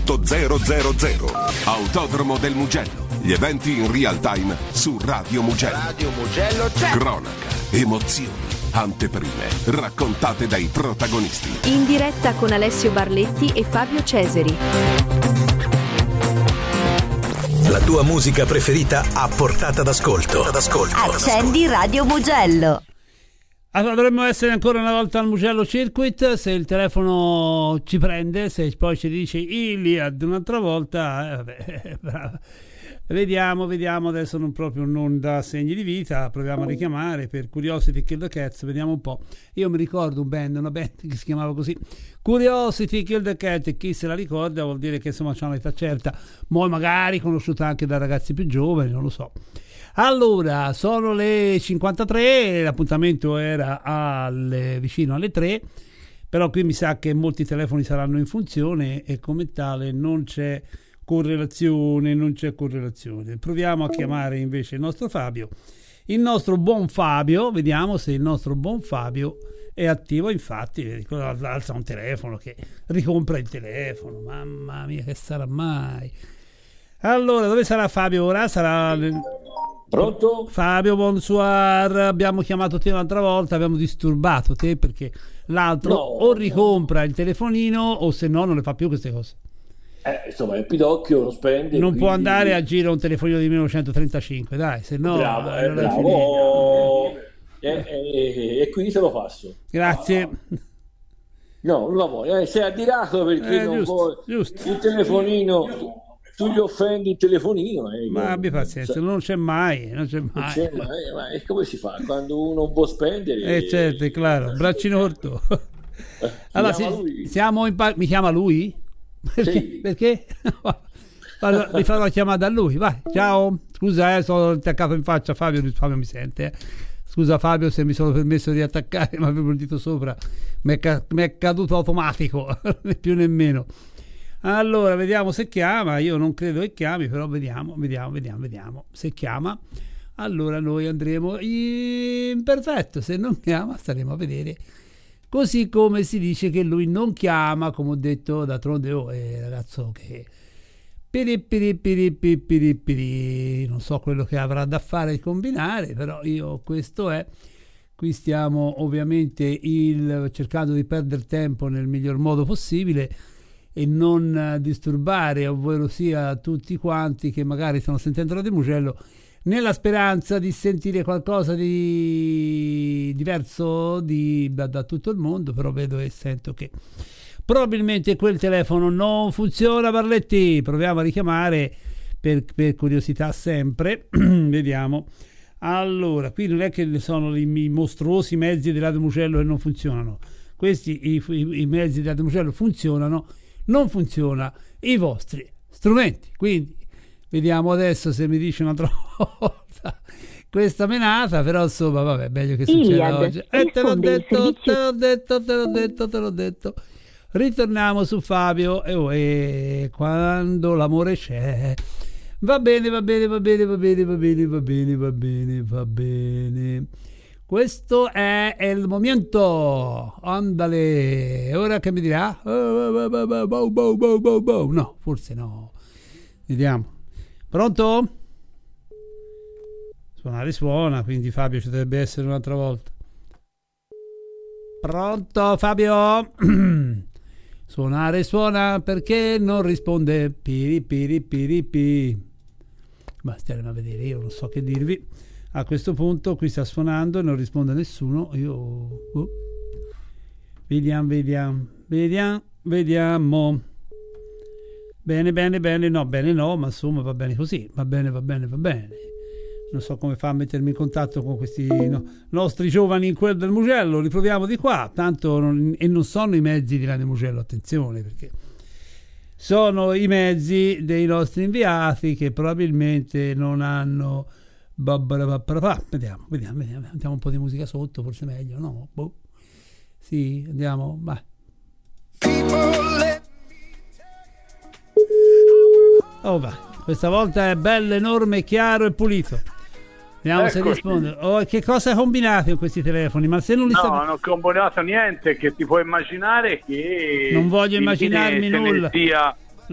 8000. Autodromo del Mugello. Gli eventi in real time su Radio Mugello. Radio Mugello c'è. Cronaca, emozioni, anteprime, raccontate dai protagonisti. In diretta con Alessio Barletti e Fabio Ceseri. La tua musica preferita a portata d'ascolto. Accendi Radio Mugello. Allora, dovremmo essere ancora una volta al Mugello Circuit. Se il telefono ci prende, se poi ci dice Iliad un'altra volta, brava. Vediamo, adesso non dà segni di vita, proviamo a richiamare per Curiosity Kill the Cats, vediamo un po'. Io mi ricordo una band che si chiamava così, Curiosity Kill the Cat, e chi se la ricorda vuol dire che insomma c'è un'età certa, poi magari conosciuta anche da ragazzi più giovani, non lo so. Allora, sono le 53, l'appuntamento era vicino alle 3, però qui mi sa che molti telefoni saranno in funzione e come tale non c'è correlazione. Proviamo a chiamare invece il nostro buon Fabio, vediamo se il nostro buon Fabio è attivo. Infatti alza un telefono che ricompra il telefono, mamma mia, che sarà mai? Allora, dove sarà Fabio ora? Sarà pronto? Fabio, bonsoir, abbiamo chiamato te un'altra volta, abbiamo disturbato te perché l'altro o ricompra il telefonino o se no non le fa più queste cose. Insomma, il pidocchio lo spende. Non quindi... può andare a giro un telefonino di 1935, dai, se no. Bravo. E quindi se lo passo. Grazie. No, non la vuoi. Sei addirato perché non vuoi il telefonino. Tu gli offendi il telefonino. Ma abbi pazienza, non c'è mai. Ma come si fa? Quando uno può spendere. Certo, è claro. Braccino corto. Allora, mi chiama lui? Perché? Mi farò la chiamata a lui, vai, ciao, scusa sono attaccato in faccia Fabio mi sente, scusa Fabio se mi sono permesso di attaccare, ma avevo il dito sopra, mi è caduto automatico, né più nemmeno. Allora vediamo se chiama, io non credo che chiami, però vediamo se chiama. Allora noi andremo perfetto, se non chiama staremo a vedere. Così come si dice che lui non chiama, come ho detto, d'altronde ragazzo che non so quello che avrà da fare e combinare, però questo è. Qui stiamo ovviamente cercando di perdere tempo nel miglior modo possibile e non disturbare, ovvero sia tutti quanti che magari stanno sentendo Radio Mugello, nella speranza di sentire qualcosa di diverso da tutto il mondo, però vedo e sento che probabilmente quel telefono non funziona. Barletti, proviamo a richiamare per curiosità sempre. Vediamo. Allora, qui non è che sono i mostruosi mezzi di Radio Mugello che non funzionano, questi i mezzi di Radio Mugello funzionano, non funziona i vostri strumenti, quindi vediamo adesso se mi dice un'altra volta questa menata, però insomma vabbè, meglio che succeda oggi. Te l'ho detto. Ritorniamo su Fabio e quando l'amore c'è. Va bene. Questo è il momento. Andale. Ora che mi dirà? No, forse no. Vediamo. Pronto? Suona, quindi Fabio ci dovrebbe essere un'altra volta. Pronto Fabio? Suona, perché non risponde? Piri. Ma stiamo a vedere, io non so che dirvi. A questo punto qui sta suonando e non risponde nessuno. Vediamo. Bene, no, ma insomma va bene così, va bene. Non so come fa a mettermi in contatto con questi nostri giovani in quel del Mugello, li proviamo di qua, tanto non sono i mezzi di Radio Mugello, attenzione, perché sono i mezzi dei nostri inviati che probabilmente non hanno... Vediamo, mettiamo un po' di musica sotto, forse meglio, no? Sì, andiamo, vai. Va. Questa volta è bello, enorme, chiaro e pulito. Vediamo se risponde. Che cosa hai combinato in questi telefoni? Ma se non li non ho combinato niente, che ti puoi immaginare che non voglio immaginarmi nulla.